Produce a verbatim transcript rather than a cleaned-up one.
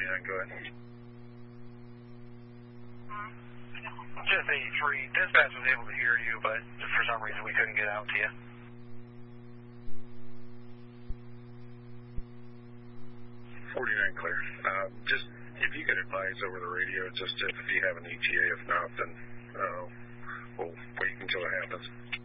forty-nine, go ahead. Just eighty-three. Dispatch was able to hear you, but for some reason we couldn't get out to you. forty-nine clear. Uh, just, if you could advise over the radio, just if you have an E T A, if not, then uh, we'll wait until it happens.